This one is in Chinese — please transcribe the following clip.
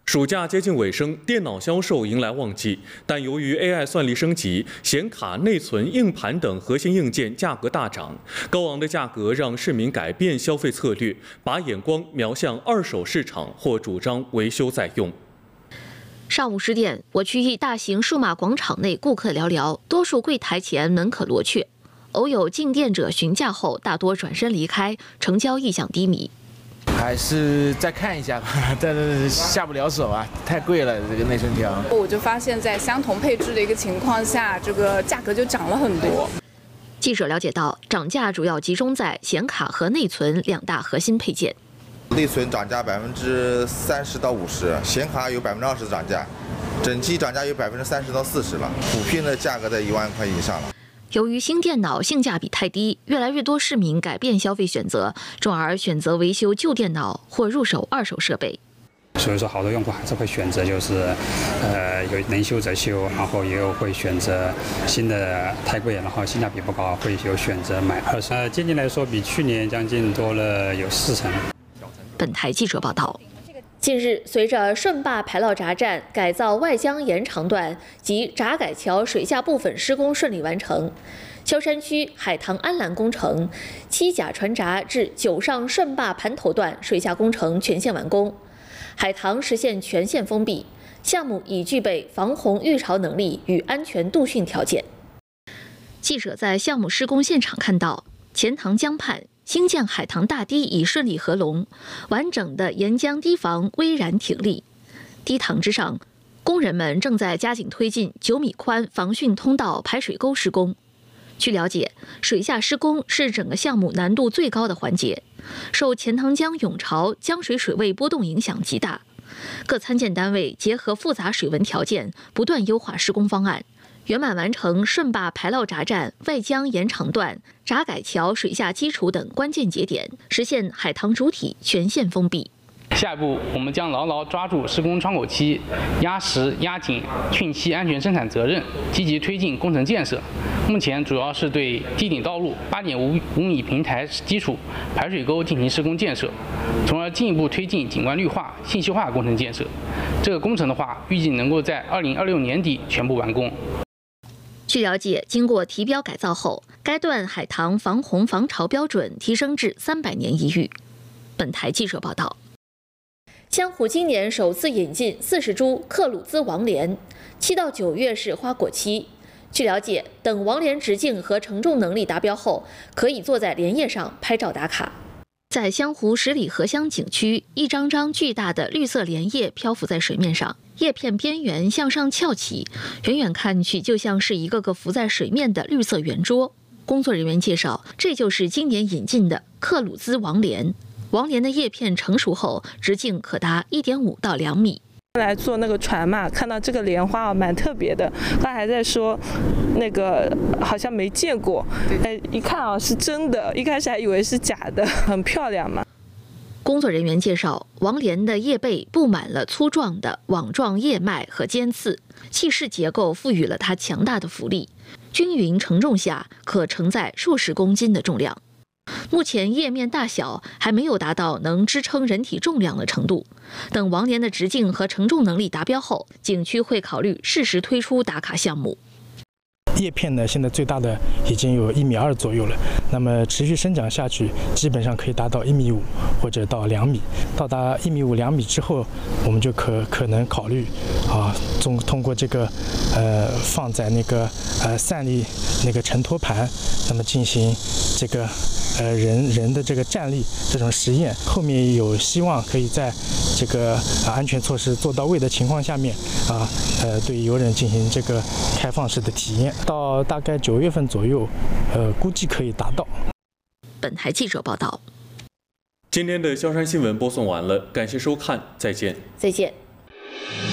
暑假接近尾声，电脑销售迎来旺季，但由于 AI 算力升级，显卡、内存、硬盘等核心硬件价格大涨，高昂的价格让市民改变消费策略，把眼光瞄向二手市场或主张维修再用。 上午10点，我区一大型数码广场内，顾客寥寥，多数柜台前门可罗雀，偶有进店者询价后，大多转身离开，成交意向低迷。 还是再看一下吧，但是下不了手啊，太贵了这个内存条。 我就发现，在相同配置的一个情况下，这个价格就涨了很多。 记者了解到，涨价主要集中在显卡和内存2大核心配件。 内存涨价30%到50%，显卡有20%的涨价，整机涨价有30%到40%了，普遍的价格在1万块以上了。 由于新电脑性价比太低，越来越多市民改变消费选择，转而选择维修旧电脑或入手二手设备。 所以说，好多用户还是会选择有能修则修，然后也有会选择新的太贵，然后性价比不高，会有选择买二手。接近来说，比去年将近多了有4成。 本台记者报道。 近日，随着顺坝排涝闸站改造外江延长段及闸改桥水下部分施工顺利完成，萧山区海棠安澜工程7甲船闸至9上顺坝盘头段水下工程全线完工，海棠实现全线封闭，项目已具备防洪预潮能力与安全度汛条件。记者在项目施工现场看到，钱塘江畔 兴建海棠大堤已顺利合龙，完整的沿江堤防巍然挺立。堤塘之上，工人们正在加紧推进9米宽防汛通道排水沟施工。据了解，水下施工是整个项目难度最高的环节，受钱塘江涌潮、江水水位波动影响极大。各参建单位结合复杂水文条件，不断优化施工方案， 圆满完成顺坝排涝闸站外江延长段、闸改桥水下基础等关键节点，实现海棠主体全线封闭。 下一步，我们将牢牢抓住施工窗口期，压实压紧汛期安全生产责任，积极推进工程建设。目前主要是对堤顶道路8.5米平台基础排水沟进行施工建设，从而进一步推进景观绿化、信息化工程建设。这个工程的话，预计能够在2026年底全部完工。 据了解，经过提标改造后，该段海棠防洪防潮标准提升至300年一遇。本台记者报道。江湖今年首次引进40株克鲁兹王莲，7到9月是花果期。据了解，等王莲直径和承重能力达标后，可以坐在莲叶上拍照打卡。在湘湖十里荷乡景区，一张张巨大的绿色莲叶漂浮在水面上，叶片边缘向上翘起，远远看去就像是一个个浮在水面的绿色圆桌。工作人员介绍，这就是今年引进的克鲁兹王莲。王莲的叶片成熟后，直径可达1.5到2米。 来坐那个船嘛，看到这个莲花蛮特别的。刚还在说，那个好像没见过，一看啊是真的，一开始还以为是假的，很漂亮嘛。 工作人员介绍，王莲的叶背布满了粗壮的网状叶脉和尖刺，气势结构赋予了它强大的浮力，均匀承重下可承载数十公斤的重量。 目前叶面大小还没有达到能支撑人体重量的程度。等王莲的直径和承重能力达标后，景区会考虑适时推出打卡项目。 叶片呢，现在最大的已经有1.2米左右了。那么持续生长下去，基本上可以达到1.5米或者到2米。到达1.5米、2米之后，我们就可能考虑通过这个放在那个散力那个承托盘，那么进行这个人的这个站立这种实验。后面有希望可以在这个安全措施做到位的情况下面对游人进行这个开放式的体验。到大概9月份左右，估计可以达到。 本台记者报道。 今天的萧山新闻播送完了，感谢收看，再见。 再见。